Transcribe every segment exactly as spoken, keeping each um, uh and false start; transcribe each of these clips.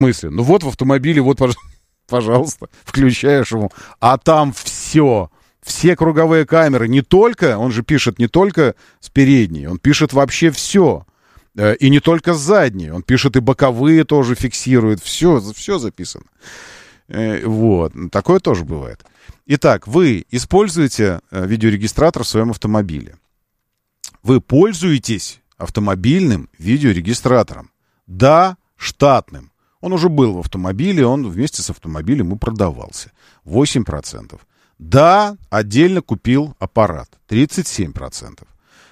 смысле? Ну вот в автомобиле, вот, пожалуйста, включаешь его, а там все, все круговые камеры, не только, он же пишет не только с передней, он пишет вообще все. И не только с задней, он пишет и боковые тоже фиксирует, все, все записано. Вот, такое тоже бывает. Итак, вы используете видеорегистратор в своем автомобиле. Вы пользуетесь автомобильным видеорегистратором. Да, штатным. Он уже был в автомобиле, он вместе с автомобилем и продавался. восемь процентов. Да, отдельно купил аппарат. тридцать семь процентов.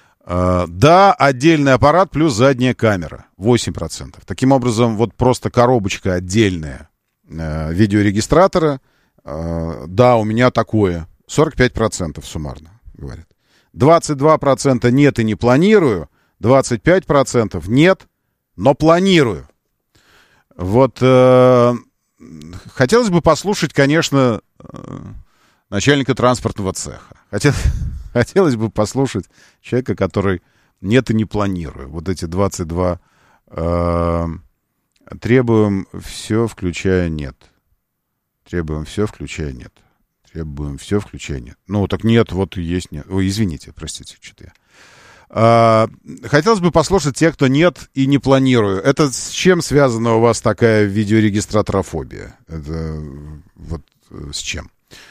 Да, отдельный аппарат плюс задняя камера. восемь процентов. Таким образом, вот просто коробочка отдельная э, видеорегистратора. Э, да, у меня такое. сорок пять процентов суммарно, говорят. двадцать два процента нет и не планирую. двадцать пять процентов нет, но планирую. Вот э, хотелось бы послушать, конечно, э, начальника транспортного цеха. Хотя... Хотелось бы послушать человека, который нет и не планирую. Вот эти двадцать два э, требуем все, включая нет. Требуем все, включая нет. Требуем все, включая нет. Ну, так нет, вот есть нет. Ой, извините, простите, что-то я. А, хотелось бы послушать тех, кто нет и не планирую. Это с чем связана у вас такая видеорегистраторофобия? Это вот с чем?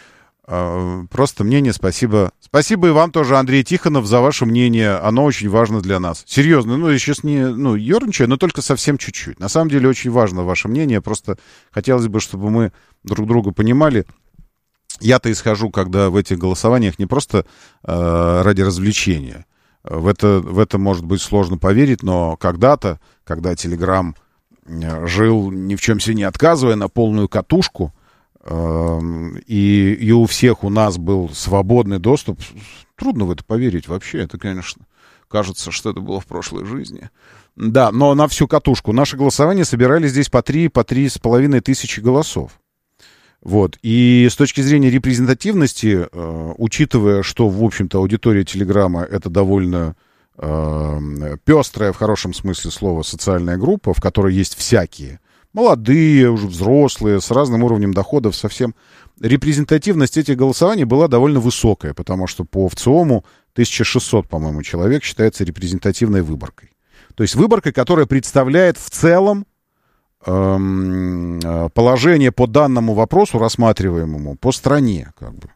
Просто мнение, спасибо. Спасибо и вам тоже, Андрей Тихонов, за ваше мнение. Оно очень важно для нас. Серьезно, ну, я сейчас не ну, ерничаю, но только совсем чуть-чуть. На самом деле очень важно ваше мнение. Просто хотелось бы, чтобы мы друг друга понимали. Я-то исхожу, когда в этих голосованиях не просто э, ради развлечения. В это, в это, может быть, сложно поверить, но когда-то, когда Телеграм жил ни в чем себе не отказывая, на полную катушку, И, и у всех у нас был свободный доступ. Трудно в это поверить вообще. Это, конечно, кажется, что это было в прошлой жизни. Да, но на всю катушку. Наши голосования собирали здесь по три, по три с половиной тысячи голосов. Вот. И с точки зрения репрезентативности, э, учитывая, что, в общем-то, аудитория Телеграма — это довольно э, пестрая, в хорошем смысле слова, социальная группа, в которой есть всякие молодые, уже взрослые, с разным уровнем доходов, совсем. Репрезентативность этих голосований была довольно высокая, потому что по ВЦИОМу тысяча шестьсот, по-моему, человек считается репрезентативной выборкой. То есть выборкой, которая представляет в целом эм, положение по данному вопросу, рассматриваемому по стране, как бы.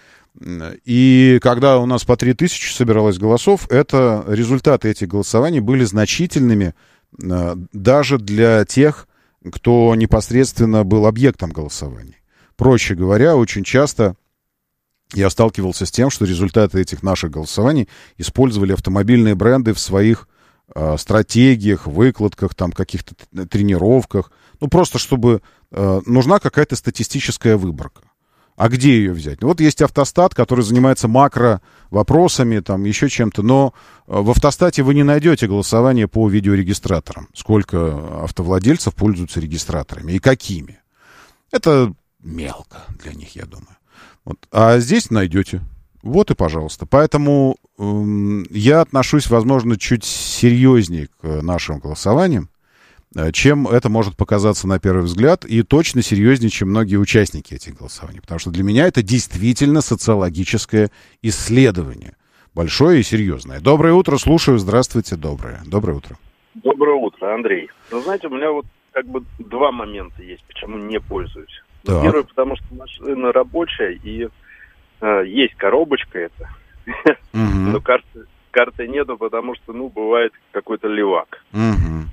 И когда у нас по три тысячи собиралось голосов, это, результаты этих голосований были значительными э, даже для тех, кто непосредственно был объектом голосований. Проще говоря, очень часто я сталкивался с тем, что результаты этих наших голосований использовали автомобильные бренды в своих э, стратегиях, выкладках, там, каких-то тренировках. Ну, просто чтобы э, нужна какая-то статистическая выборка. А где ее взять? Ну, вот есть автостат, который занимается макро вопросами, там, еще чем-то, но в автостате вы не найдете голосование по видеорегистраторам. Сколько автовладельцев пользуются регистраторами и какими. Это мелко для них, я думаю. Вот. А здесь найдете. Вот и пожалуйста. Поэтому э, я отношусь, возможно, чуть серьезнее к нашим голосованиям, чем это может показаться на первый взгляд, и точно серьезнее, чем многие участники этих голосований. Потому что для меня это действительно социологическое исследование. Большое и серьезное. Доброе утро, слушаю. Здравствуйте, доброе. Доброе утро. Доброе утро, Андрей. Ну, знаете, у меня вот как бы два момента есть, почему не пользуюсь. Так. Первый, потому что машина рабочая, и э, есть коробочка эта, угу. но карты, карты нету, потому что, ну, бывает какой-то левак. Угу.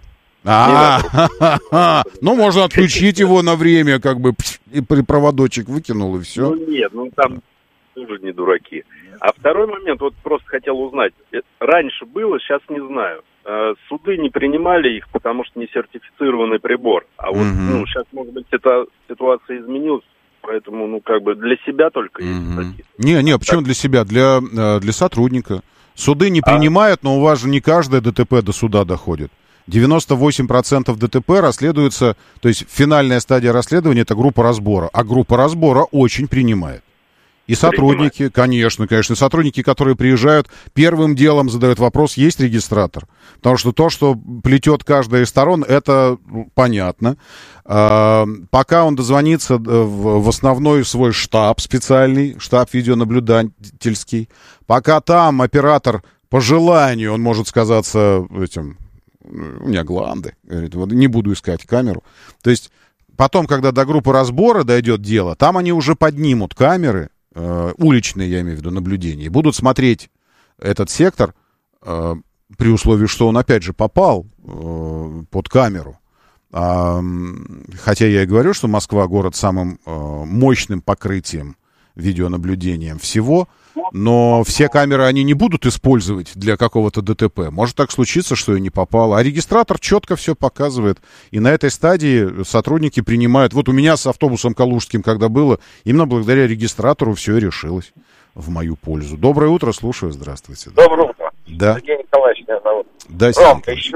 А, ну, можно отключить его на время, как бы, и проводочек выкинул, и все. Ну, нет, ну, там тоже не дураки. А второй момент, вот просто хотел узнать. Раньше было, сейчас не знаю. Суды не принимали их, потому что не сертифицированный прибор. А вот, ну, сейчас, может быть, эта ситуация изменилась, поэтому, ну, как бы для себя только есть такие. Не, не, почему для себя? Для, для сотрудника. Суды не принимают, но у вас же не каждое ДТП до суда доходит. девяносто восемь процентов ДТП расследуется, то есть финальная стадия расследования — это группа разбора, а группа разбора очень принимает. И сотрудники, конечно, конечно, сотрудники, которые приезжают, первым делом задают вопрос, есть регистратор. Потому что то, что плетет каждая из сторон, это понятно. А, пока он дозвонится в, в основной свой штаб специальный, штаб видеонаблюдательский, пока там оператор по желанию, он может сказаться этим, у меня гланды, говорит, вот, не буду искать камеру. То есть потом, когда до группы разбора дойдет дело, там они уже поднимут камеры, э, уличные, я имею в виду, наблюдения, и будут смотреть этот сектор, э, при условии, что он опять же попал э, под камеру. А, хотя я и говорю, что Москва город с самым э, мощным покрытием видеонаблюдением всего, но все камеры они не будут использовать для какого-то ДТП. Может так случиться, что и не попало. А регистратор четко все показывает. И на этой стадии сотрудники принимают. Вот у меня с автобусом калужским, когда было, именно благодаря регистратору все и решилось в мою пользу. Доброе утро, слушаю, здравствуйте. Доброе утро. Да. Сергей Николаевич меня зовут. Да, Ром, еще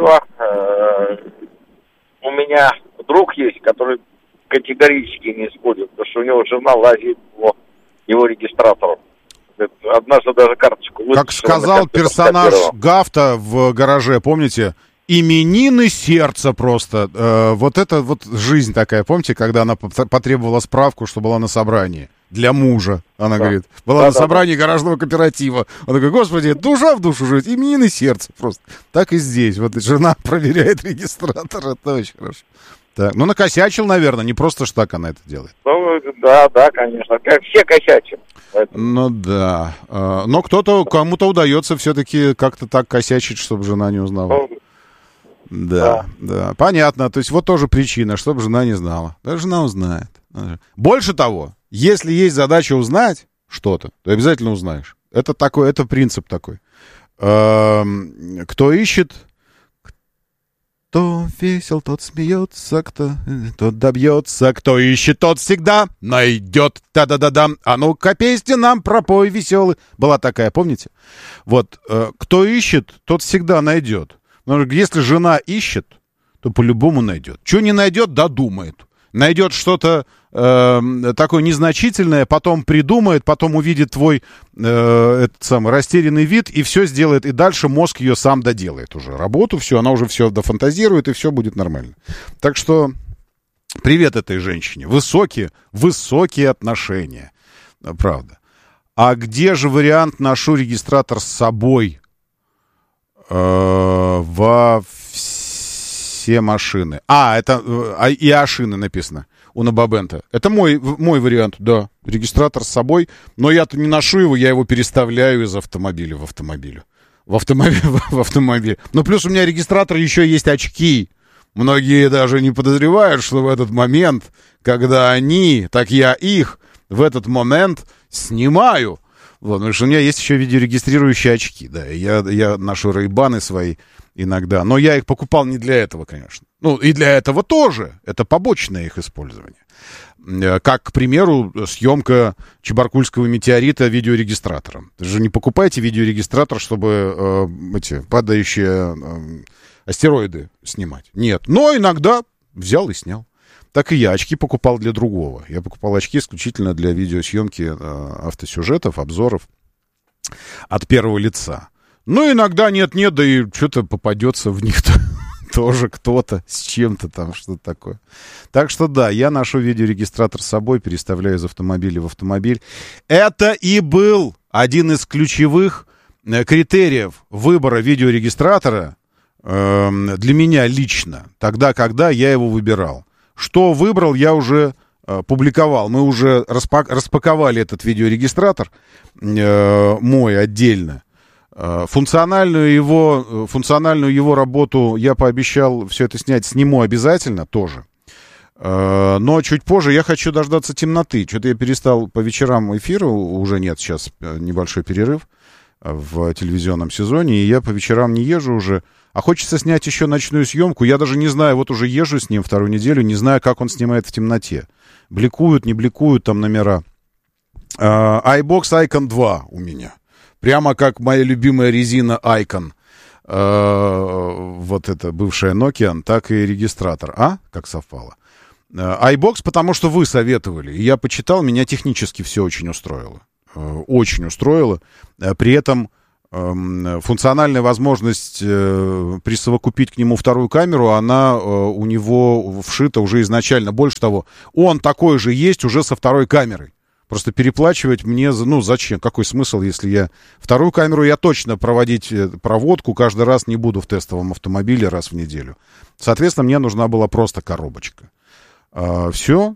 э, у меня друг есть, который категорически не использует, потому что у него жена лазит по его регистратору. Однажды даже карточку вытащила. Как сказал персонаж Гафта в гараже, помните? Именины сердца просто. Э, вот это вот жизнь такая, помните, когда она потребовала справку, что была на собрании для мужа, она да. говорит, была да, на да, собрании да. гаражного кооператива. Он такой, господи, душа в душу живет, именины сердца просто. Так и здесь. Вот жена проверяет регистратор, это очень хорошо. Так. Ну, накосячил, наверное, не просто ж так она это делает. Ну, да, да, конечно, как все косячим. Ну, да. Но кто-то, кому-то удается все-таки как-то так косячить, чтобы жена не узнала. Ну, да, да, да. Понятно. То есть вот тоже причина, чтобы жена не знала. Да, жена узнает. Больше того, если есть задача узнать что-то, то обязательно узнаешь. Это такой, это принцип такой. Кто ищет... Кто весел, тот смеется, кто, тот добьется, кто ищет, тот всегда найдет. Та-да-да-да. А ну-ка, песня нам пропой веселый. Была такая, помните? Вот, э, кто ищет, тот всегда найдет. Но если жена ищет, то по-любому найдет. Что не найдет, додумает. Найдет что-то э, такое незначительное, потом придумает, потом увидит твой э, этот самый растерянный вид и все сделает. И дальше мозг ее сам доделает уже работу, все, она уже все дофантазирует, и все будет нормально. Так что привет этой женщине. Высокие, высокие отношения. Правда. А где же вариант ношу регистратор с собой э, во все машины? А, это а, и Ашины написано у Набабента. Это мой, мой вариант, да. Регистратор с собой. Но я-то не ношу его, я его переставляю из автомобиля в автомобиль. В автомобиль, в автомобиль. Но плюс у меня регистратор еще есть очки. Многие даже не подозревают, что в этот момент, когда они, так я их, в этот момент снимаю. Вот, потому что у меня есть еще видеорегистрирующие очки, да. Я, я ношу рейбаны свои иногда. Но я их покупал не для этого, конечно. Ну, и для этого тоже. Это побочное их использование. Как, к примеру, съемка Чебаркульского метеорита видеорегистратором. Вы же не покупаете видеорегистратор, чтобы э, эти падающие э, астероиды снимать. Нет. Но иногда взял и снял. Так и я очки покупал для другого. Я покупал очки исключительно для видеосъемки э, автосюжетов, обзоров от первого лица. Ну, иногда нет-нет, да и что-то попадется в них тоже кто-то с чем-то там, что-то такое. Так что да, я ношу видеорегистратор с собой, переставляю из автомобиля в автомобиль. Это и был один из ключевых критериев выбора видеорегистратора э, для меня лично, тогда, когда я его выбирал. Что выбрал, я уже э, публиковал. Мы уже распак- распаковали этот видеорегистратор э, мой отдельно. Функциональную его, функциональную его работу я пообещал все это снять, сниму обязательно тоже. Но чуть позже я хочу дождаться темноты. Что-то я перестал по вечерам эфира, уже нет, сейчас небольшой перерыв в телевизионном сезоне, и я по вечерам не езжу уже. А хочется снять еще ночную съемку. Я даже не знаю, вот уже езжу с ним вторую неделю, не знаю, как он снимает в темноте. Бликуют, не бликуют там номера. iBox Icon два у меня. Прямо как моя любимая резина Icon, э, вот это бывшая Nokia, так и регистратор. А? Как совпало. Э, iBox, потому что вы советовали. И я почитал, меня технически все очень устроило. очень устроило. При этом функциональная возможность присовокупить к нему вторую камеру, она у него вшита уже изначально. Больше того, он такой же есть уже со второй камерой. Просто переплачивать мне, ну, зачем? Какой смысл, если я... Вторую камеру я точно проводить проводку каждый раз не буду в тестовом автомобиле раз в неделю. Соответственно, мне нужна была просто коробочка. А, все.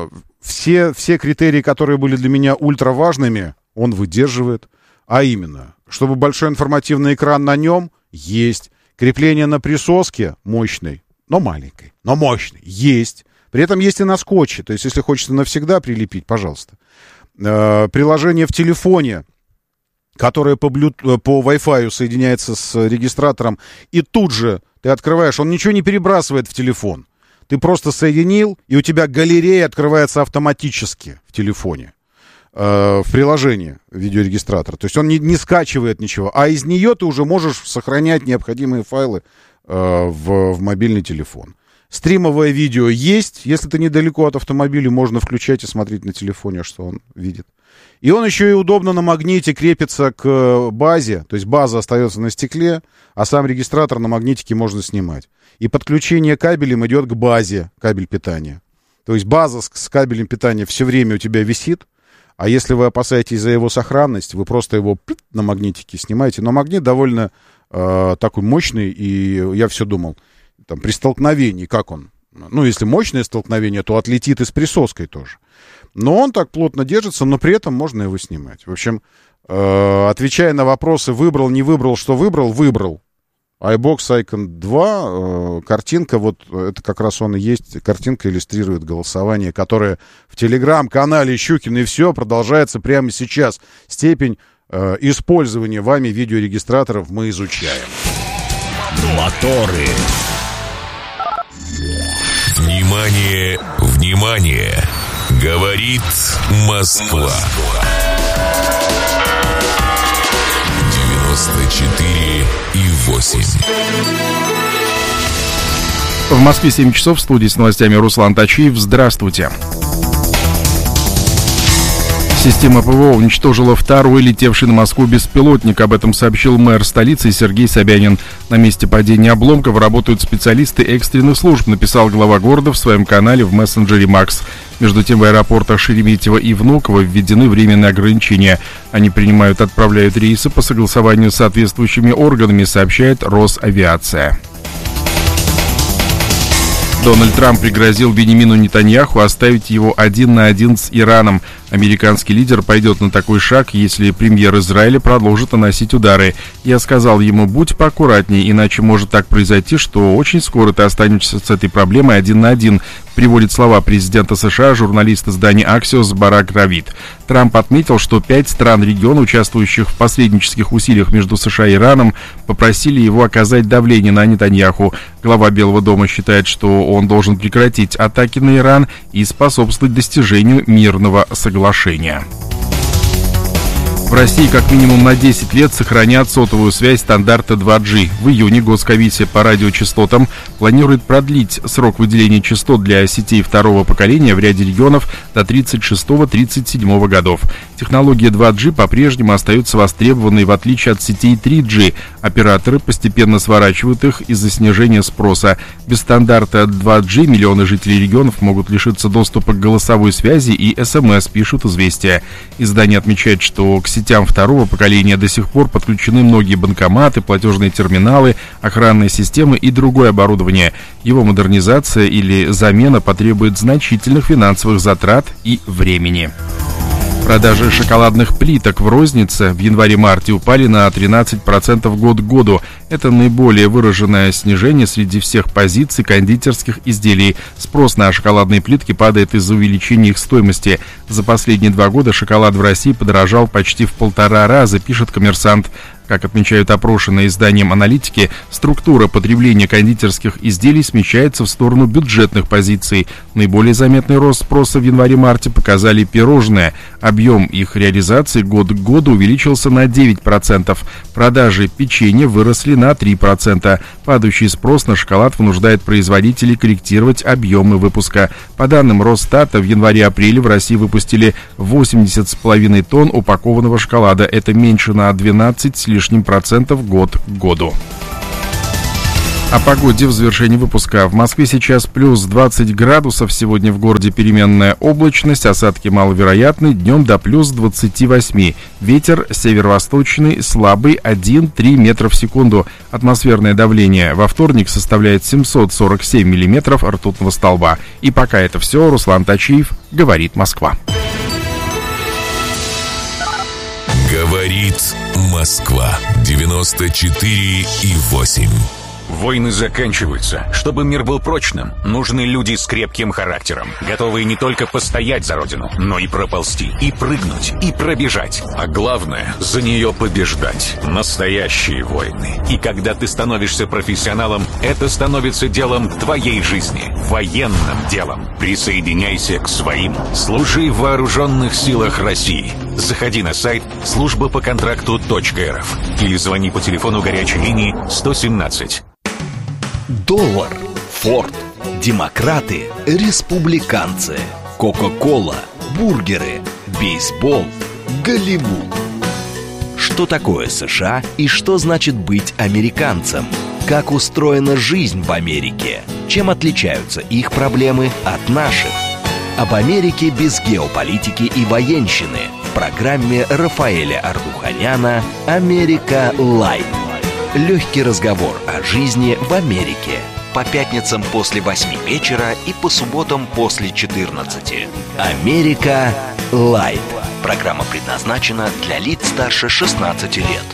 Все, все критерии, которые были для меня ультраважными, он выдерживает. А именно, чтобы большой информативный экран на нем есть. Крепление на присоске мощный, но маленькой, но мощный, есть. При этом есть и на скотче. То есть, если хочется навсегда прилепить, пожалуйста. Э, приложение в телефоне, которое по, Bluetooth, по Wi-Fi соединяется с регистратором, и тут же ты открываешь, он ничего не перебрасывает в телефон. Ты просто соединил, и у тебя галерея открывается автоматически в телефоне. Э, в приложении видеорегистратора. То есть он не, не скачивает ничего. А из нее ты уже можешь сохранять необходимые файлы э, в, в мобильный телефон. Стримовое видео есть. Если ты недалеко от автомобиля, можно включать и смотреть на телефоне, что он видит. И он еще и удобно на магните крепится к базе. То есть база остается на стекле, а сам регистратор на магнитике можно снимать. И подключение кабелем идет к базе, кабель питания. То есть база с, с кабелем питания все время у тебя висит. А если вы опасаетесь за его сохранность, вы просто его на магнитике снимаете. Но магнит довольно э, такой мощный, и я все думал, там, при столкновении, как он? Ну, если мощное столкновение, то отлетит и с присоской тоже. Но он так плотно держится, но при этом можно его снимать. В общем, э, отвечая на вопросы, выбрал, не выбрал, что выбрал, выбрал. iBox Icon два, э, картинка, вот это как раз он и есть, картинка иллюстрирует голосование, которое в телеграм-канале Щукин и все продолжается прямо сейчас. Степень э, использования вами видеорегистраторов мы изучаем. Моторы. Внимание, внимание! Говорит Москва. девяносто четыре и восемь. В Москве семь часов, в студии с новостями Руслан Тачиев. Здравствуйте. Система ПВО уничтожила второй летевший на Москву беспилотник. Об этом сообщил мэр столицы Сергей Собянин. На месте падения обломков работают специалисты экстренных служб, написал глава города в своем канале в мессенджере Макс. Между тем, в аэропортах Шереметьево и Внуково введены временные ограничения. Они принимают и отправляют рейсы по согласованию с соответствующими органами, сообщает Росавиация. Дональд Трамп пригрозил Беньямину Нетаньяху оставить его один на один с Ираном. Американский лидер пойдет на такой шаг, если премьер Израиля продолжит наносить удары. Я сказал ему: будь поаккуратнее, иначе может так произойти, что очень скоро ты останешься с этой проблемой один на один, приводит слова президента США журналист издания Axios Барак Равид. Трамп отметил, что пять стран региона, участвующих в посреднических усилиях между США и Ираном, попросили его оказать давление на Нетаньяху. Глава Белого дома считает, что он должен прекратить атаки на Иран и способствовать достижению мирного соглашения. В России как минимум на десять лет сохранят сотовую связь стандарта два джи. В июне Госкомиссия по радиочастотам планирует продлить срок выделения частот для сетей второго поколения в ряде регионов до тридцать шестого — тридцать седьмого годов. Технология два джи по-прежнему остается востребованной, в отличие от сетей три джи. Операторы постепенно сворачивают их из-за снижения спроса. Без стандарта два джи миллионы жителей регионов могут лишиться доступа к голосовой связи и СМС, пишут «Известия». Издание отмечает, что к сетям второго поколения до сих пор подключены многие банкоматы, платежные терминалы, охранные системы и другое оборудование. Его модернизация или замена потребует значительных финансовых затрат и времени. Продажи шоколадных плиток в рознице в январе-марте упали на тринадцать процентов год к году. Это наиболее выраженное снижение среди всех позиций кондитерских изделий. Спрос на шоколадные плитки падает из-за увеличения их стоимости. За последние два года шоколад в России подорожал почти в полтора раза, пишет «Коммерсант». Как отмечают опрошенные изданием аналитики, структура потребления кондитерских изделий смещается в сторону бюджетных позиций. Наиболее заметный рост спроса в январе-марте показали пирожные. Объем их реализации год к году увеличился на девять процентов. Продажи печенья выросли на три процента. Падающий спрос на шоколад вынуждает производителей корректировать объемы выпуска. По данным Росстата, в январе-апреле в России выпустили восемьдесят с половиной тонн упакованного шоколада. Это меньше на двенадцать с лишним процентов год к году. О погоде в завершении выпуска. В Москве сейчас плюс двадцать градусов. Сегодня в городе переменная облачность. Осадки маловероятны. Днем до плюс двадцати восьми. Ветер северо-восточный слабый один-три метра в секунду. Атмосферное давление во вторник составляет семьсот сорок семь миллиметров ртутного столба. И пока это все. Руслан Тачиев. Говорит Москва. Говорит Москва. девяносто четыре и восемь. Войны заканчиваются. Чтобы мир был прочным, нужны люди с крепким характером, готовые не только постоять за родину, но и проползти, и прыгнуть, и пробежать. А главное, за нее побеждать. Настоящие войны. И когда ты становишься профессионалом, это становится делом твоей жизни. Военным делом. Присоединяйся к своим. Служи в вооруженных силах России. Заходи на сайт служба по контракту точка эр эф или звони по телефону горячей линии сто семнадцать. Доллар, Форд, демократы, республиканцы, Кока-кола, бургеры, бейсбол, Голливуд. Что такое США и что значит быть американцем? Как устроена жизнь в Америке? Чем отличаются их проблемы от наших? Об Америке без геополитики и военщины в программе Рафаэля Ардуханяна «Америка Лайв». Легкий разговор о жизни в Америке. По пятницам после восьми вечера и по субботам после четырнадцати. «Америка Лайв». Программа предназначена для лиц старше шестнадцати лет.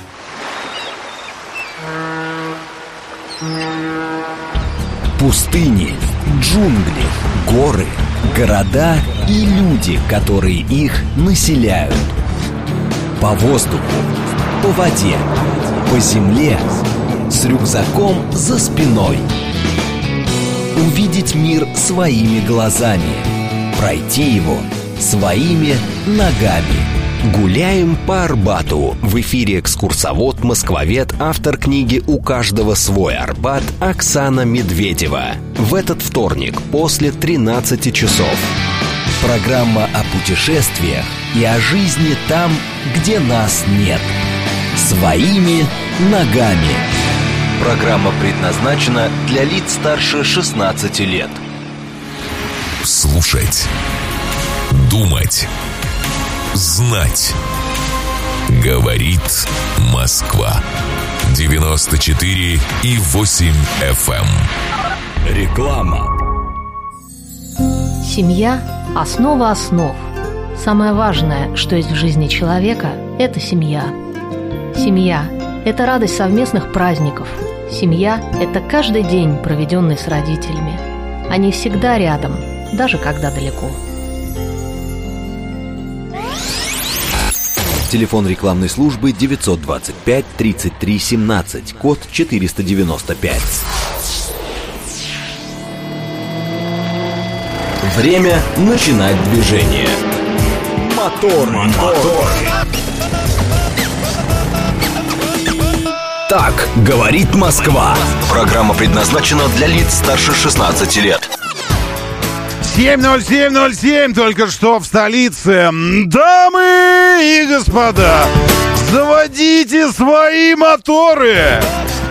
Пустыни, джунгли, горы, города и люди, которые их населяют. По воздуху, по воде, по земле, с рюкзаком за спиной. Увидеть мир своими глазами, пройти его своими ногами. Гуляем по Арбату. В эфире экскурсовод-москвовед, автор книги «У каждого свой Арбат» Оксана Медведева. В этот вторник после тринадцати часов. Программа о путешествиях и о жизни там, где нас нет. Своими ногами. Программа предназначена для лиц старше шестнадцати лет. Слушать. Думать. Знать. Говорит Москва. девяносто четыре и восемь эф эм. Реклама. Семья – основа основ. Самое важное, что есть в жизни человека – это семья. Семья – это радость совместных праздников. Семья – это каждый день, проведенный с родителями. Они всегда рядом, даже когда далеко. Телефон рекламной службы девятьсот двадцать пять тридцать три семнадцать, код четыреста девяносто пять. Время начинать движение. Мотор, мотор. Так говорит Москва. Программа предназначена для лиц старше шестнадцати лет. семь ноль семь ноль семь только что в столице. Дамы и господа, заводите свои моторы.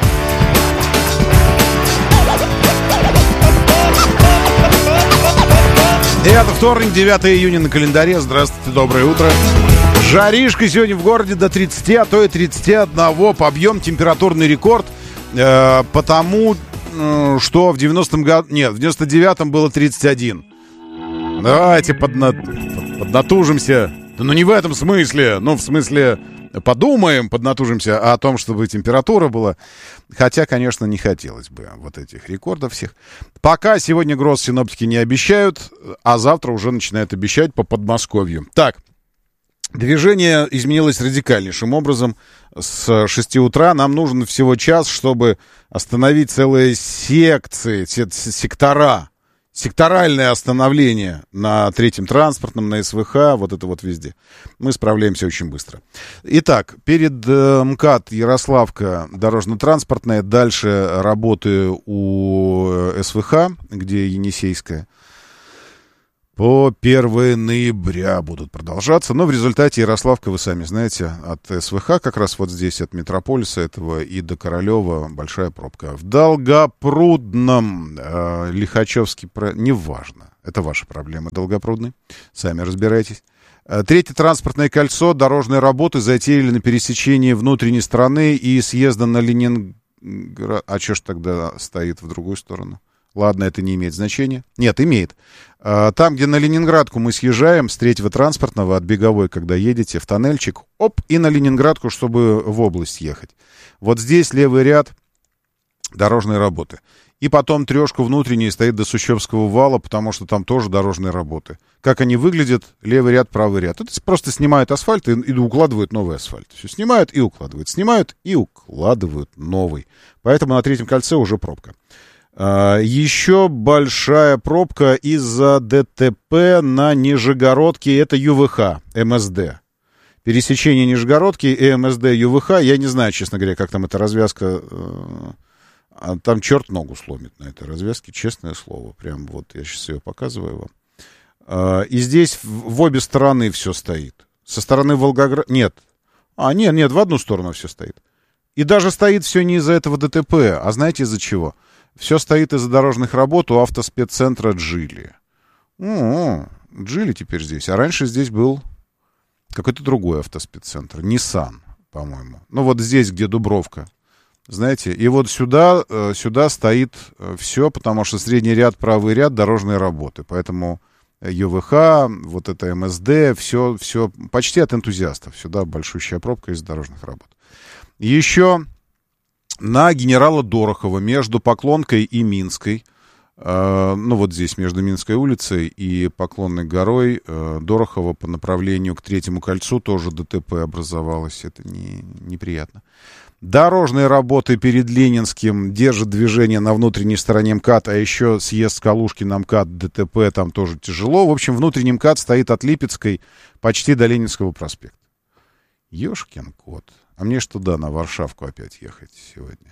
Это вторник, девятое июня на календаре. Здравствуйте, доброе утро. Жаришка сегодня в городе до тридцати, а то и тридцати одного. Побьем температурный рекорд, э, потому э, что в девяностом году... Нет, в девяносто девятом было тридцать один. Давайте подна... поднатужимся. Да, ну не в этом смысле. Ну, в смысле, подумаем, поднатужимся о том, чтобы температура была. Хотя, конечно, не хотелось бы вот этих рекордов всех. Пока сегодня гроз синоптики не обещают, а завтра уже начинают обещать по Подмосковью. Так, Движение изменилось радикальнейшим образом. С шести утра нам нужен всего час, чтобы остановить целые секции, сектора, секторальное остановление на третьем транспортном, на СВХ, вот это вот везде. Мы справляемся очень быстро. Итак, перед э, МКАД Ярославка дорожно-транспортная, дальше работы у СВХ, где Енисейская. По первого ноября будут продолжаться, но в результате Ярославка, вы сами знаете, от СВХ, как раз вот здесь, от Метрополиса этого и до Королева большая пробка. В Долгопрудном, э, Лихачевский, про... неважно, это ваши проблемы, Долгопрудный, сами разбирайтесь. Третье транспортное кольцо, дорожные работы затеяли на пересечении внутренней стороны и съезда на Ленинград. А что ж тогда стоит в другую сторону? Ладно, это не имеет значения. Нет, имеет. Там, где на Ленинградку мы съезжаем с третьего транспортного от Беговой, когда едете в тоннельчик, оп, и на Ленинградку, чтобы в область ехать. Вот здесь левый ряд дорожной работы. И потом трешку внутренней стоит до Сущевского вала, потому что там тоже дорожные работы. Как они выглядят? Левый ряд, правый ряд. Это просто снимают асфальт и, и укладывают новый асфальт. Все снимают и укладывают. Снимают и укладывают новый. Поэтому на третьем кольце уже пробка. А, еще большая пробка из-за ДТП на Нижегородке. Это ЮВХ, МСД. Пересечение Нижегородки и МСД ЮВХ. Я не знаю, честно говоря, как там эта развязка... А там черт ногу сломит на этой развязке, честное слово. Прям вот я сейчас ее показываю вам. А, и здесь в, в обе стороны все стоит. Со стороны Волгограда... Нет. А, нет, нет, в одну сторону все стоит. И даже стоит все не из-за этого ДТП. А знаете из-за чего? Все стоит из-за дорожных работ у автоспеццентра Джили. О, Джили теперь здесь. А раньше здесь был какой-то другой автоспеццентр. Nissan, по-моему. Ну вот здесь, где Дубровка. Знаете, и вот сюда, сюда стоит все, потому что средний ряд, правый ряд, дорожные работы. Поэтому ЮВХ, вот это МСД, все, все почти от энтузиастов. Сюда большущая пробка из дорожных работ. Еще на генерала Дорохова между Поклонкой и Минской, э, ну вот здесь между Минской улицей и Поклонной горой, э, Дорохова по направлению к Третьему кольцу тоже ДТП образовалось. Это не, неприятно. Дорожные работы перед Ленинским держат движение на внутренней стороне МКАД, а еще съезд с Калужки на МКАД, ДТП там тоже тяжело. В общем, внутренний МКАД стоит от Липецкой почти до Ленинского проспекта. Ёшкин кот. А мне что, да, на Варшавку опять ехать сегодня?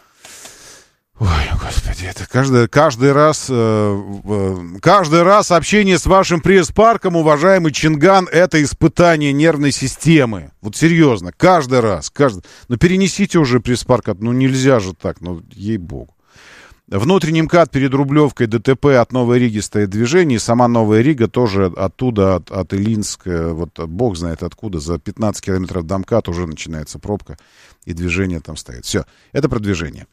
Ой, господи, это каждый, каждый раз, э, э, каждый раз общение с вашим пресс-парком, уважаемый Чинган, это испытание нервной системы. Вот серьезно, каждый раз, каждый... Ну, перенесите уже пресс-парк, ну, нельзя же так, ну, ей-богу. Внутренний МКАД перед Рублевкой, ДТП от Новой Риги стоит движение, и сама Новая Рига тоже оттуда, от, от Илинска, вот бог знает откуда, за пятнадцать километров до МКАД уже начинается пробка, и движение там стоит. Все, это продвижение.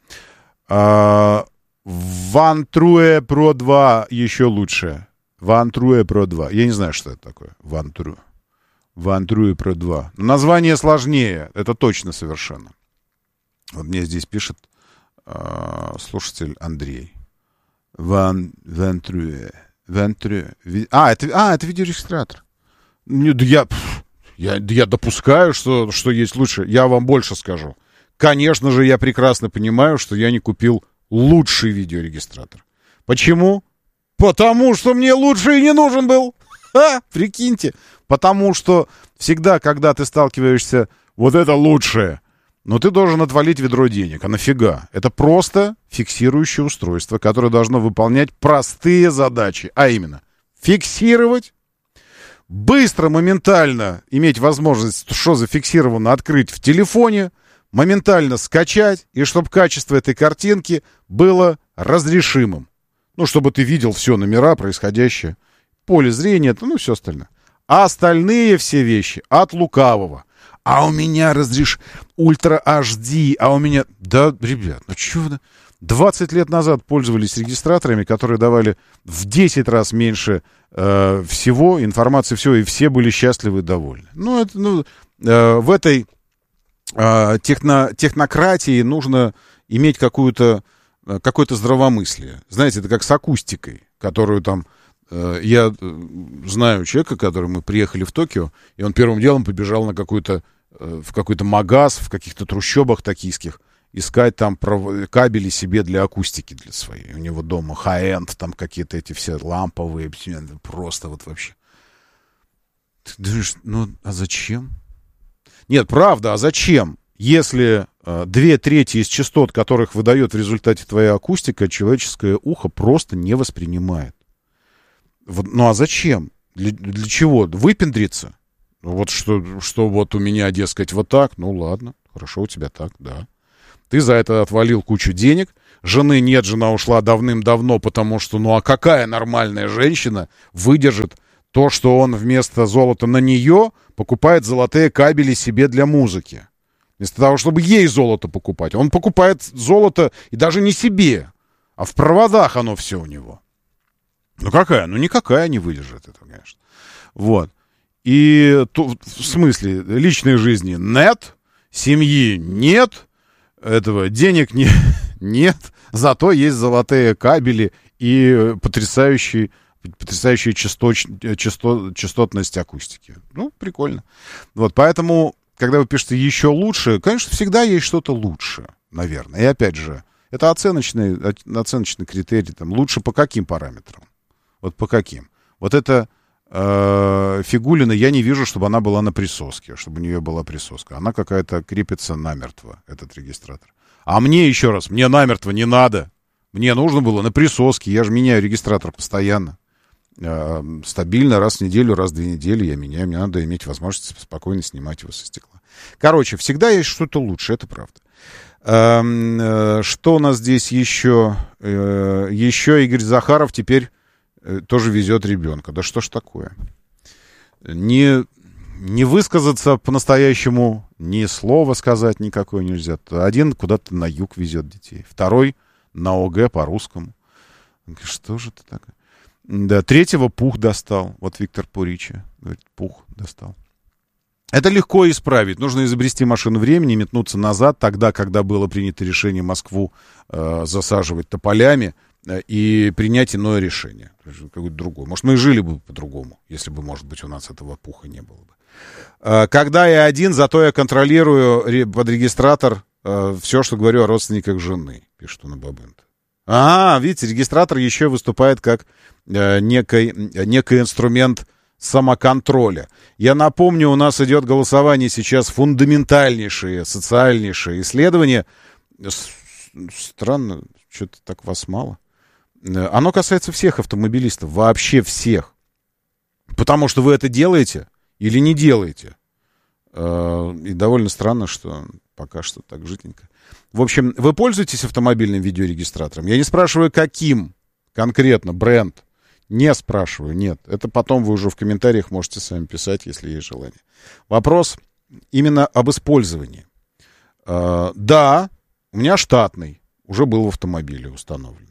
Вантруе Про два еще лучше. Вантруе Про два. Я не знаю, что это такое. Вантру. Вантруе Про два. Название сложнее. Это точно совершенно. Вот мне здесь пишет э, слушатель Андрей. Ван, Вантруе. Вантруе. А, это, а, это видеорегистратор. Я, я, я допускаю, что, что есть лучше. Я вам больше скажу. Конечно же, я прекрасно понимаю, что я не купил лучший видеорегистратор. Почему? Потому что мне лучший не нужен был. Ха, прикиньте. Потому что всегда, когда ты сталкиваешься, вот это лучшее, но ты должен отвалить ведро денег. А нафига? Это просто фиксирующее устройство, которое должно выполнять простые задачи. А именно, фиксировать, быстро, моментально иметь возможность, что зафиксировано, открыть в телефоне, моментально скачать, и чтобы качество этой картинки было разрешимым. Ну, чтобы ты видел все номера, происходящее, поле зрения, ну, все остальное. А остальные все вещи от лукавого. А у меня разреш... Ультра эйч ди, а у меня... Да, ребят, ну что вы... двадцать лет назад пользовались регистраторами, которые давали в десять раз меньше э, всего, информации всего, и все были счастливы и довольны. Ну, это, ну э, в этой... Техно, технократии нужно иметь какую-то, какое-то здравомыслие. Знаете, это как с акустикой, которую там Я знаю человека, который мы приехали в Токио, и он первым делом побежал на какой-то, в какой-то магаз в каких-то трущобах токийских, искать там кабели себе для акустики для своей. У него дома хай-энд, там какие-то эти все ламповые, просто вот вообще. Ты думаешь, ну, а зачем? Нет, правда, а зачем? Если э, две трети из частот, которых выдает в результате твоя акустика, человеческое ухо просто не воспринимает. Вот, ну, а зачем? Для, для чего? Выпендриться? Вот что, что вот у меня, дескать, вот так. Ну, ладно, хорошо, у тебя так, да. Ты за это отвалил кучу денег. Жены нет, жена ушла давным-давно, потому что, ну а какая нормальная женщина выдержит то, что он вместо золота на нее покупает золотые кабели себе для музыки? Вместо того, чтобы ей золото покупать. Он покупает золото и даже не себе, а в проводах оно все у него. Ну какая? Ну никакая не выдержит это, конечно. Вот. И то, в смысле личной жизни нет, семьи нет, этого денег не, нет, зато есть золотые кабели и потрясающий, потрясающая часточ, частот, частотность акустики. Ну, прикольно. Вот, поэтому, когда вы пишете «еще лучше», конечно, всегда есть что-то лучше, наверное. И опять же, это оценочный, оценочный критерий. Там, лучше по каким параметрам? Вот по каким? Вот это э, Фигулина, я не вижу, чтобы она была на присоске, чтобы у нее была присоска. Она какая-то крепится намертво, этот регистратор. А мне, еще раз, мне намертво не надо. Мне нужно было на присоске. Я же меняю регистратор постоянно. Э, стабильно, раз в неделю, раз в две недели я меняю. Мне надо иметь возможность спокойно снимать его со стекла. Короче, всегда есть что-то лучше, это правда. Э, э, что у нас здесь еще? Э, еще Игорь Захаров теперь тоже везет ребенка. Да что ж такое? Не, не высказаться по-настоящему, ни слова сказать никакое нельзя. Один куда-то на юг везет детей. Второй на ОГЭ по-русскому. Что же это такое? Да, третьего пух достал. Вот Виктор Пуричи говорит, пух достал. Это легко исправить. Нужно изобрести машину времени, метнуться назад, тогда, когда было принято решение Москву э, засаживать тополями, и принять иное решение, какое-то другое. Может, мы и жили бы по-другому, если бы, может быть, у нас этого пуха не было бы. Когда я один, зато я контролирую под регистратор все, что говорю о родственниках жены, пишет он на Бабент. А, видите, регистратор еще выступает как некий, некий инструмент самоконтроля. Я напомню, у нас идет голосование сейчас, фундаментальнейшее, социальнейшее исследование. Странно, что-то так вас мало. Оно касается всех автомобилистов, вообще всех. Потому что вы это делаете или не делаете. И довольно странно, что пока что так жиденько. В общем, вы пользуетесь автомобильным видеорегистратором? Я не спрашиваю, каким конкретно бренд. Не спрашиваю, нет. Это потом вы уже в комментариях можете сами писать, если есть желание. Вопрос именно об использовании. Да, у меня штатный. Уже был в автомобиле установлен.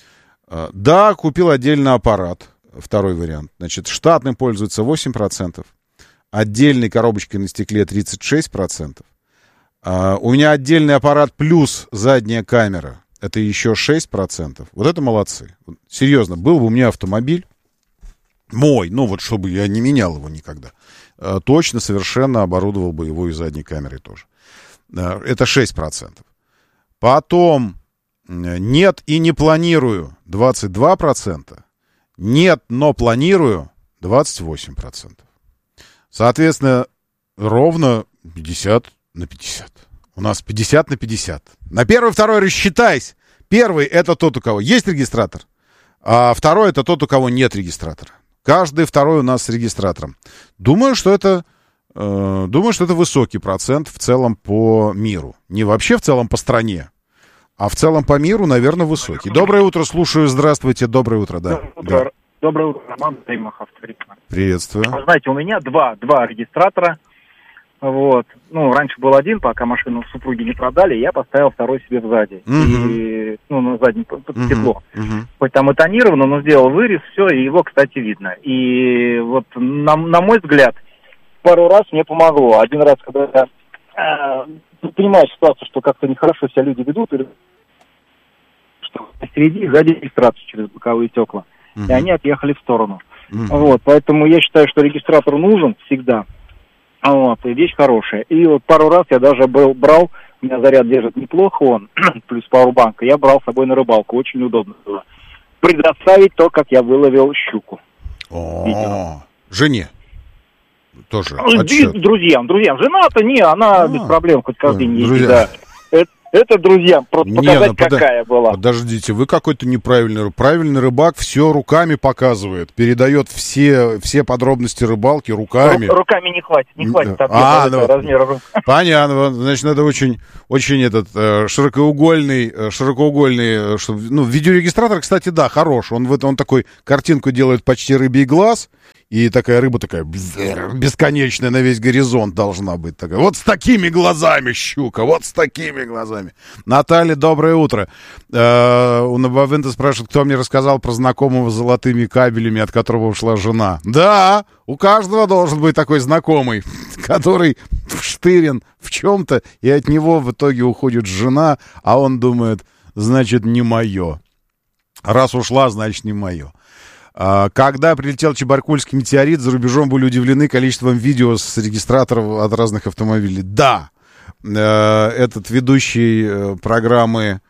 Да, купил отдельный аппарат. Второй вариант. Значит, штатным пользуется восемь процентов. Отдельной коробочкой на стекле тридцать шесть процентов. У меня отдельный аппарат плюс задняя камера. Это еще шесть процентов. Вот это молодцы. Серьезно, был бы у меня автомобиль мой, ну вот чтобы я не менял его никогда, точно совершенно оборудовал бы его и задней камерой тоже. Это шесть процентов. Потом нет и не планирую двадцать два процента. Нет, но планирую двадцать восемь процентов. Соответственно, ровно пятьдесят на пятьдесят. У нас пятьдесят на пятьдесят. На первый, второй рассчитайся. Первый — это тот, у кого есть регистратор, а второй — это тот, у кого нет регистратора. Каждый второй у нас с регистратором. Думаю, что это, э, думаю, что это высокий процент в целом по миру. Не вообще в целом по стране, а в целом по миру, наверное, высокий. Доброе утро, слушаю. Здравствуйте. Доброе утро, да. Доброе утро, да. Доброе утро, Роман Таймахов. Приветствую. Вы знаете, у меня два, два регистратора. Вот. Ну, раньше был один, пока машину супруги не продали, я поставил второй себе сзади. Uh-huh. И, ну, на заднем под uh-huh. стекло. Uh-huh. Хоть там и тонировано, но сделал вырез, все, и его, кстати, видно. И вот, на, на мой взгляд, пару раз мне помогло. Один раз, когда я э, понимаю ситуацию, что как-то нехорошо себя люди ведут, или что впереди, сзади регистрацию через боковые стекла. угу. и они отъехали в сторону. Угу. Вот, поэтому я считаю, что регистратор нужен всегда. Вот, и вещь хорошая. И вот пару раз я даже был, брал, у меня заряд держит неплохо он, плюс пауэрбанка, я брал с собой на рыбалку, очень удобно было. Предоставить то, как я выловил щуку. О, жене тоже. Друзьям, друзьям. Жена-то не, она а, без проблем хоть каждый день ездит, да. Это друзьям, просто не, показать, ну, под... какая была. Подождите, вы какой-то неправильный. Правильный рыбак все руками показывает, передает все, все подробности рыбалки руками. Ру- руками не хватит, не хватит а, ну, размера рук. Понятно, значит, это очень, очень этот широкоугольный, широкоугольный, ну, видеорегистратор, кстати, да, хорош. Он, он такой картинку делает почти рыбий глаз. И такая рыба такая бесконечная на весь горизонт должна быть такая. Вот с такими глазами щука, вот с такими глазами. Наталья, доброе утро. Э, у Набавента спрашивают, кто мне рассказал про знакомого с золотыми кабелями, от которого ушла жена. Да, у каждого должен быть такой знакомый, который вштырен в чем-то, и от него в итоге уходит жена, а он думает, значит, не мое. Раз ушла, значит, не мое. Когда прилетел чебаркульский метеорит, за рубежом были удивлены количеством видео с регистраторов от разных автомобилей. Да, этот ведущий программы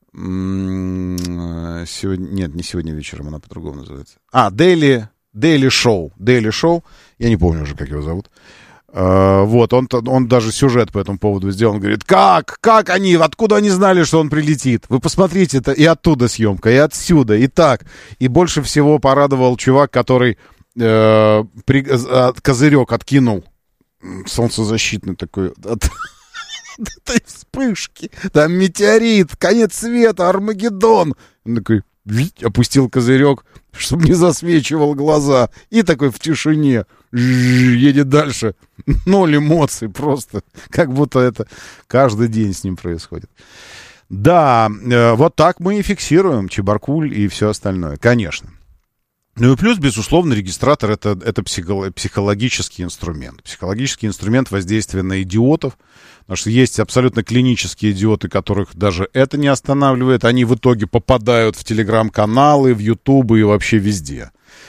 сегодня, нет, не сегодня вечером, она по-другому называется. А, Daily, Daily Show, Daily Show, я не помню уже, как его зовут. Uh, вот, он, он даже сюжет по этому поводу сделал. Он говорит, как, как они, откуда они знали, что он прилетит? Вы посмотрите, это и оттуда съемка, и отсюда, и так. И больше всего порадовал чувак, который uh, при, uh, козырек откинул, солнцезащитный такой, от этой вспышки. Там метеорит, конец света, Армагеддон. Он такой, опустил козырек, чтобы не засвечивал глаза. И такой в тишине едет дальше. Ноль эмоций просто. Как будто это каждый день с ним происходит. Да, вот так мы и фиксируем Чебаркуль и все остальное. Конечно. Ну и плюс, безусловно, регистратор это, это психологический инструмент. Психологический инструмент воздействия на идиотов. Потому что есть абсолютно клинические идиоты, которых даже это не останавливает. Они в итоге попадают в телеграм-каналы, в ютубы и вообще везде.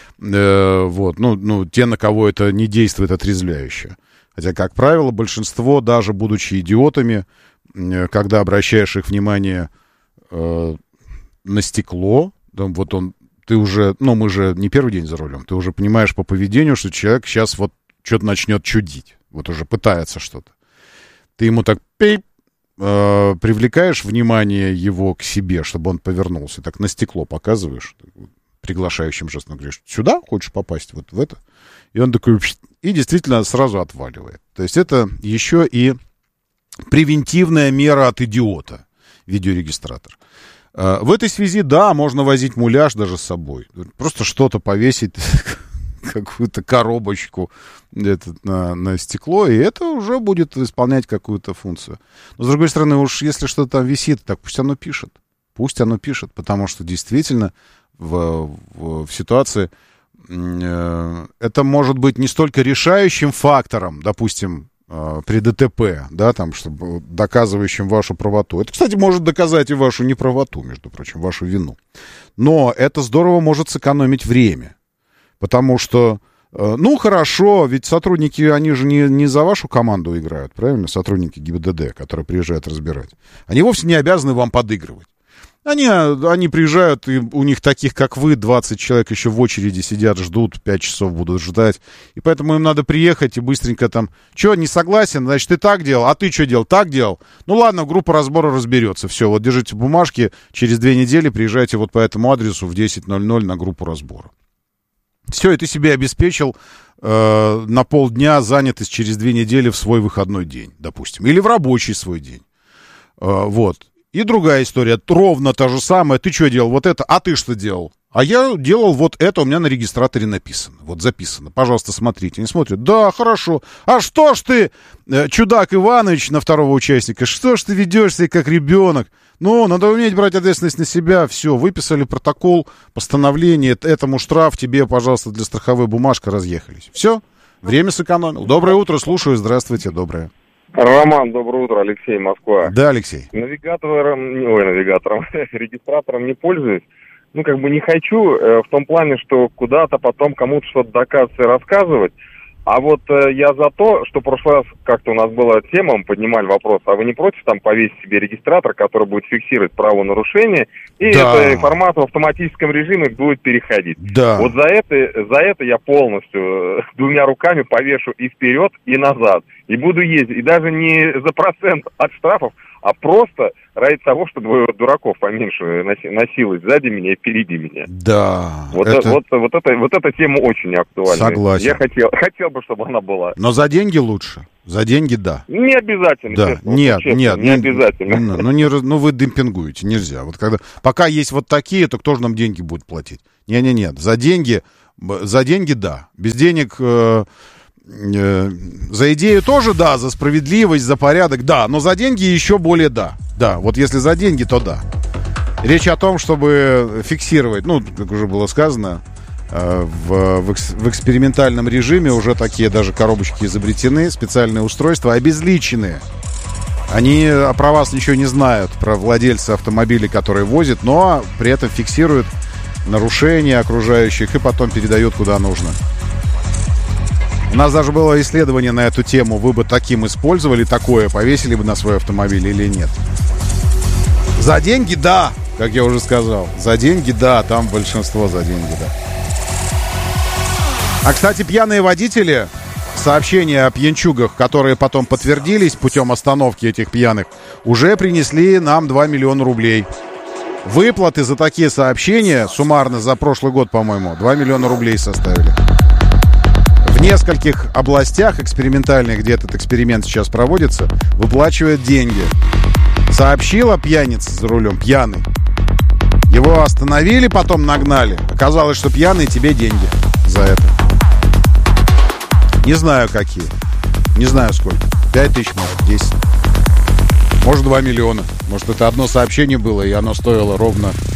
Э, вот, ну, ну, те, на кого это не действует отрезвляюще. Хотя, как правило, большинство, даже будучи идиотами, э, когда обращаешь их внимание э, на стекло, там, вот он, ты уже, ну, мы же не первый день за рулем, ты уже понимаешь по поведению, что человек сейчас вот что-то начнет чудить, вот уже пытается что-то. Ты ему так пип, э, привлекаешь внимание его к себе, чтобы он повернулся, так на стекло показываешь, приглашающим жестом говоришь, сюда хочешь попасть, вот в это? И он такой, и действительно сразу отваливает. То есть это еще и превентивная мера от идиота, видеорегистратор. Э, в этой связи, да, можно возить муляж даже с собой. Просто что-то повесить, какую-то коробочку этот, на, на стекло, и это уже будет исполнять какую-то функцию. Но, с другой стороны, уж если что-то там висит, так пусть оно пишет. Пусть оно пишет, потому что действительно в, в, в ситуации э, это может быть не столько решающим фактором, допустим, э, при ДТП, да, там, чтобы доказывающим вашу правоту. Это, кстати, может доказать и вашу неправоту, между прочим, вашу вину. Но это здорово может сэкономить время. Потому что, ну, хорошо, ведь сотрудники, они же не, не за вашу команду играют, правильно? Сотрудники ГИБДД, которые приезжают разбирать. Они вовсе не обязаны вам подыгрывать. Они, они приезжают, и у них таких, как вы, двадцать человек еще в очереди сидят, ждут, пять часов будут ждать. И поэтому им надо приехать и быстренько там, что, не согласен? Значит, ты так делал, а ты что делал? Так делал? Ну ладно, группа разбора разберется. Все, вот держите бумажки, через две недели приезжайте вот по этому адресу в десять ноль ноль на группу разбора. Все, и ты себе обеспечил э, на полдня занятость через две недели в свой выходной день, допустим. Или в рабочий свой день. Э, вот. И другая история. Ровно та же самая. Ты что делал? Вот это. А ты что делал? А я делал вот это. У меня на регистраторе написано. Вот записано. Пожалуйста, смотрите. Они смотрят. Да, хорошо. А что ж ты, э, чудак Иванович, на второго участника, что ж ты ведешься как ребенок? Ну, надо уметь брать ответственность на себя. Все, выписали протокол, постановление, этому штраф, тебе, пожалуйста, для страховой бумажки, разъехались. Все, время сэкономил. Доброе утро, слушаю, здравствуйте, доброе. Роман, доброе утро, Алексей, Москва. Да, Алексей. Навигатором, ой, навигатором, регистратором не пользуюсь. ну, как бы не хочу э, в том плане, что куда-то потом кому-то что-то доказывать и рассказывать. А вот э, я за то, что в прошлый раз как-то у нас была тема, мы поднимали вопрос, а вы не против там повесить себе регистратор, который будет фиксировать правонарушение, и Да. эта информация в автоматическом режиме будет переходить. Да. Вот за это, за это я полностью э, двумя руками повешу и вперед, и назад. И буду ездить. И даже не за процент от штрафов, а просто ради того, чтобы дураков поменьше носи- носилось сзади меня и впереди меня. Да. Вот, это- э- вот, вот, это, вот эта тема очень актуальна. Согласен. Я хотел, хотел бы, чтобы она была. Но за деньги лучше. За деньги, да. Не обязательно. Да, честно, нет, честно, нет, не обязательно. Ну, ну, не, раз- ну, вы демпингуете, нельзя. Вот когда, пока есть вот такие, то кто же нам деньги будет платить? Не-не-нет, за деньги, б- за деньги, да. Без денег, э, э, за идею тоже, да, за справедливость, за порядок, да, но за деньги еще более да. Да, вот если за деньги, то да. Речь о том, чтобы фиксировать, ну, как уже было сказано, э, в, в, экс- в экспериментальном режиме уже такие даже коробочки изобретены, специальные устройства, обезличенные. Они про вас ничего не знают, про владельца автомобиля, который возит, но при этом фиксируют нарушения окружающих и потом передают куда нужно. У нас даже было исследование на эту тему. Вы бы таким использовали, такое повесили бы на свой автомобиль или нет? За деньги, да, как я уже сказал. За деньги, да, там большинство за деньги, да. А, кстати, пьяные водители, сообщения о пьянчугах, которые потом подтвердились путем остановки этих пьяных, уже принесли нам два миллиона рублей. Выплаты за такие сообщения суммарно за прошлый год, по-моему, два миллиона рублей составили. В нескольких областях экспериментальных, где этот эксперимент сейчас проводится, выплачивают деньги. Сообщила пьяница за рулем, пьяный. Его остановили, потом нагнали. Оказалось, что пьяный, тебе деньги за это. Не знаю, какие. Не знаю, сколько. Пять тысяч, может, десять. Может, два миллиона. Может, это одно сообщение было, и оно стоило ровно